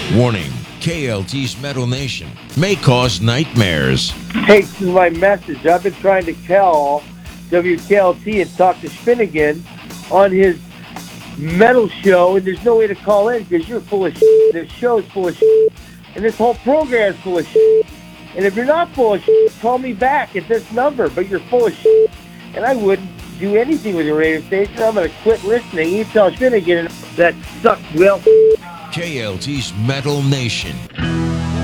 Warning, KLT's Metal Nation may cause nightmares. Hey, this is my message. I've been trying to call WKLT and talk to Finnegan on his metal show, and there's no way to call in because you're full of shit. This show's full of shit, and this whole program's full of shit. And if you're not full of shit, call me back at this number, but you're full of shit. And I wouldn't do anything with your radio station. I'm going to quit listening. You tell Finnegan that sucks, Will. KLT's Metal Nation.